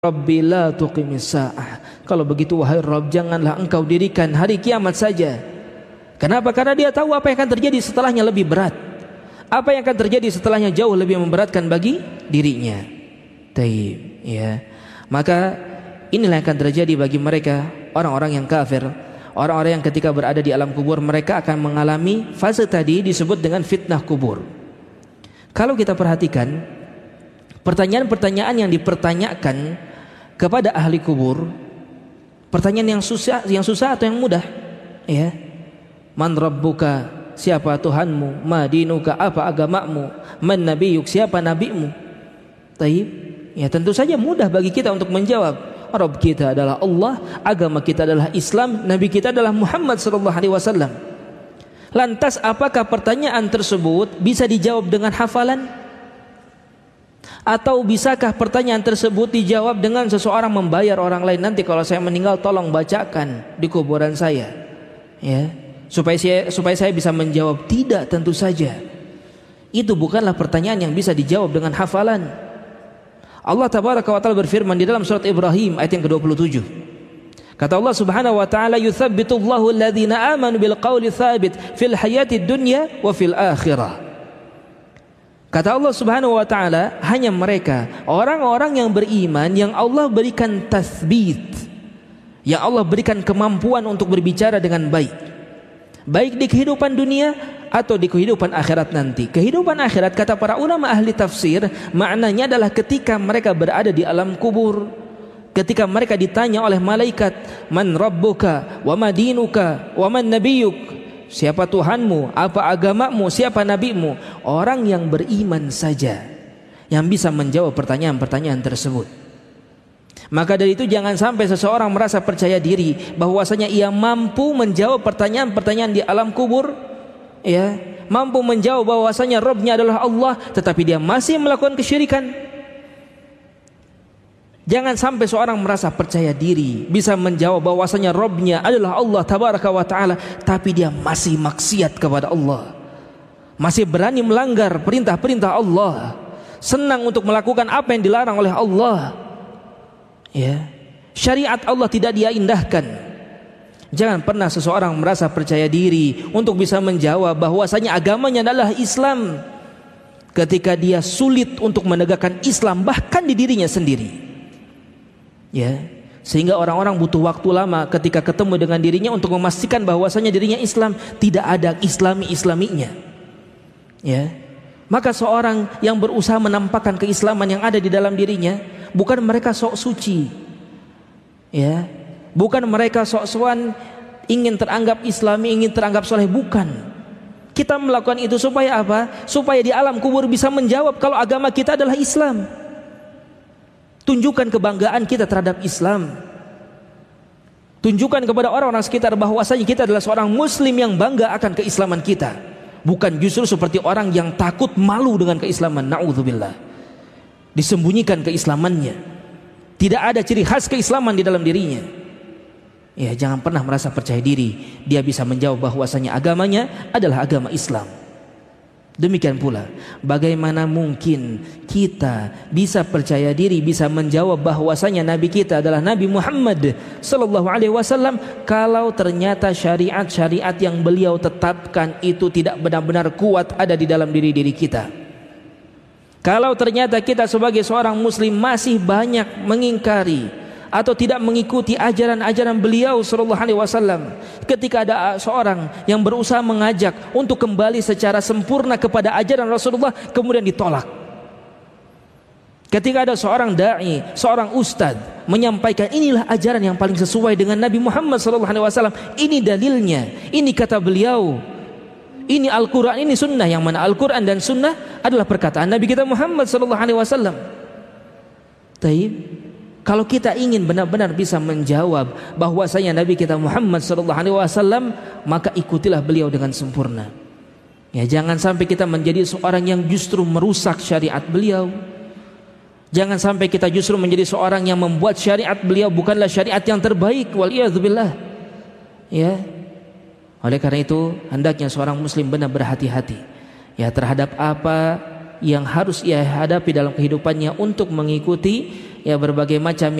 Rabbi la tuqimis sa'ah. Kalau begitu wahai Rabb, janganlah engkau dirikan hari kiamat saja. Kenapa? Karena dia tahu apa yang akan terjadi setelahnya lebih berat. Apa yang akan terjadi setelahnya jauh lebih memberatkan bagi dirinya. Taib, ya. Maka inilah yang akan terjadi bagi mereka, orang-orang yang kafir, orang-orang yang ketika berada di alam kubur mereka akan mengalami fase tadi disebut dengan fitnah kubur. Kalau kita perhatikan pertanyaan-pertanyaan yang dipertanyakan kepada ahli kubur, pertanyaan yang susah atau yang mudah, ya. Man rabbuka, siapa Tuhanmu? Ma dinuka, apa agamamu? Man nabiyuk, siapa nabimu? Taib, ya tentu saja mudah bagi kita untuk menjawab. Rabb kita adalah Allah, agama kita adalah Islam, nabi kita adalah Muhammad sallallahu alaihi wasallam. Lantas apakah pertanyaan tersebut bisa dijawab dengan hafalan? Atau bisakah pertanyaan tersebut dijawab dengan seseorang membayar orang lain, nanti kalau saya meninggal tolong bacakan di kuburan saya, ya, supaya saya bisa menjawab? Tidak, tentu saja itu bukanlah pertanyaan yang bisa dijawab dengan hafalan. Allah tabaraka wa taala berfirman di dalam surat Ibrahim ayat yang ke-27. Kata Allah subhanahu wa ta'ala, yuthabbitullahu alladhina amanu bil qawli thabit fil hayatid dunya wa fil akhirah. Kata Allah subhanahu wa ta'ala, hanya mereka, orang-orang yang beriman, yang Allah berikan tathbit, yang Allah berikan kemampuan untuk berbicara dengan baik, baik di kehidupan dunia atau di kehidupan akhirat nanti. Kehidupan akhirat, kata para ulama ahli tafsir, maknanya adalah ketika mereka berada di alam kubur, ketika mereka ditanya oleh malaikat, man rabbuka, wa madinuka, wa man nabiyuk, siapa Tuhanmu, apa agamamu, siapa nabimu. Orang yang beriman saja yang bisa menjawab pertanyaan-pertanyaan tersebut. Maka dari itu jangan sampai seseorang merasa percaya diri bahwasanya ia mampu menjawab pertanyaan-pertanyaan di alam kubur, ya, mampu menjawab bahwasanya Rabbnya adalah Allah, tetapi dia masih melakukan kesyirikan. Jangan sampai seorang merasa percaya diri bisa menjawab bahwasanya Rabbnya adalah Allah tabaraka wa ta'ala, tapi dia masih maksiat kepada Allah, masih berani melanggar perintah-perintah Allah, senang untuk melakukan apa yang dilarang oleh Allah, ya. Syariat Allah tidak dia indahkan. Jangan pernah seseorang merasa percaya diri untuk bisa menjawab bahwasanya agamanya adalah Islam ketika dia sulit untuk menegakkan Islam bahkan di dirinya sendiri, ya, sehingga orang-orang butuh waktu lama ketika ketemu dengan dirinya untuk memastikan bahwasanya dirinya Islam, tidak ada islaminya, ya. Maka seorang yang berusaha menampakkan keislaman yang ada di dalam dirinya, bukan mereka sok suci, ya, bukan mereka sok-sokan ingin teranggap Islami, ingin teranggap soleh, bukan. Kita melakukan itu supaya apa? Supaya di alam kubur bisa menjawab kalau agama kita adalah Islam. Tunjukkan kebanggaan kita terhadap Islam. Tunjukkan kepada orang-orang sekitar bahwasanya kita adalah seorang muslim yang bangga akan keislaman kita. Bukan justru seperti orang yang takut, malu dengan keislaman. Na'udzubillah. Disembunyikan keislamannya. Tidak ada ciri khas keislaman di dalam dirinya. Ya, jangan pernah merasa percaya diri dia bisa menjawab bahwasanya agamanya adalah agama Islam. Demikian pula, bagaimana mungkin kita bisa percaya diri, bisa menjawab bahwasanya Nabi kita adalah Nabi Muhammad sallallahu alaihi wasallam kalau ternyata syariat-syariat yang beliau tetapkan itu tidak benar-benar kuat ada di dalam diri-diri kita. Kalau ternyata kita sebagai seorang muslim masih banyak mengingkari atau tidak mengikuti ajaran-ajaran beliau sallallahu alaihi wasallam, ketika ada seorang yang berusaha mengajak untuk kembali secara sempurna kepada ajaran Rasulullah kemudian ditolak. Ketika ada seorang dai, seorang ustadz menyampaikan inilah ajaran yang paling sesuai dengan Nabi Muhammad sallallahu alaihi wasallam, ini dalilnya, ini kata beliau, ini Al-Quran, ini sunnah, yang mana Al-Quran dan sunnah adalah perkataan Nabi kita Muhammad sallallahu alaihi wasallam. Taib. Kalau kita ingin benar-benar bisa menjawab bahwasanya Nabi kita Muhammad sallallahu alaihi wasallam, maka ikutilah beliau dengan sempurna. Ya, jangan sampai kita menjadi seorang yang justru merusak syariat beliau. Jangan sampai kita justru menjadi seorang yang membuat syariat beliau bukanlah syariat yang terbaik, waliyadzubillah. Ya. Oleh karena itu, hendaknya seorang muslim benar berhati-hati ya terhadap apa yang harus ia hadapi dalam kehidupannya untuk mengikuti ya berbagai macam